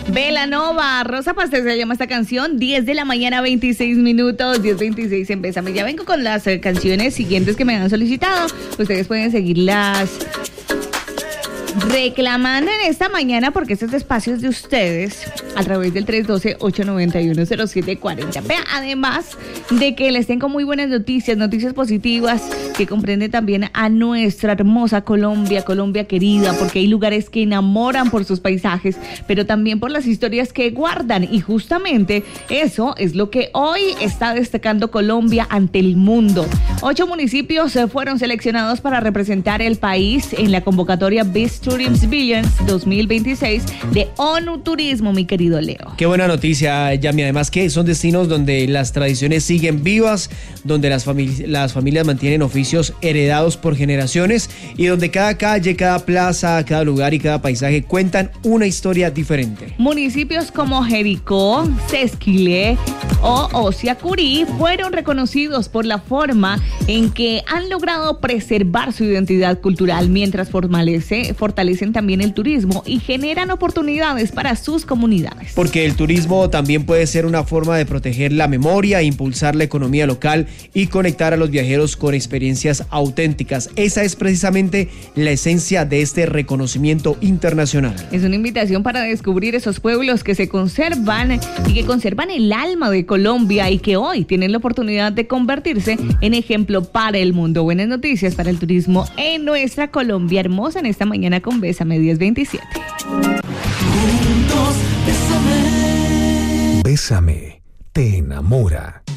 Belanova, Rosa Pastel se llama esta canción, 10 de la mañana, 26 minutos, 10:26 en Bésame. Ya vengo con las canciones siguientes que me han solicitado. Ustedes pueden seguirlas reclamando en esta mañana porque estos espacios de ustedes a través del 312-891-0740. Vea, además de que les tengo muy buenas noticias positivas que comprenden también a nuestra hermosa Colombia querida, porque hay lugares que enamoran por sus paisajes, pero también por las historias que guardan, y justamente eso es lo que hoy está destacando Colombia ante el mundo. 8 municipios fueron seleccionados para representar el país en la convocatoria Best Tourism Billions 2026 de ONU Turismo, mi querido Leo. Qué buena noticia, Yami. Además que son destinos donde las tradiciones siguen vivas, donde las familias mantienen oficios heredados por generaciones y donde cada calle, cada plaza, cada lugar y cada paisaje cuentan una historia diferente. Municipios como Jericó, Sesquilé o Ociacurí fueron reconocidos por la forma en que han logrado preservar su identidad cultural mientras fortalecen también el turismo y generan oportunidades para sus comunidades. Porque el turismo también puede ser una forma de proteger la memoria, impulsar la economía local y conectar a los viajeros con experiencias auténticas. Esa es precisamente la esencia de este reconocimiento internacional. Es una invitación para descubrir esos pueblos que se conservan y que conservan el alma de Colombia y que hoy tienen la oportunidad de convertirse en ejemplo para el mundo. Buenas noticias para el turismo en nuestra Colombia hermosa en esta mañana con Bésame 10:27. Bésame, te enamora.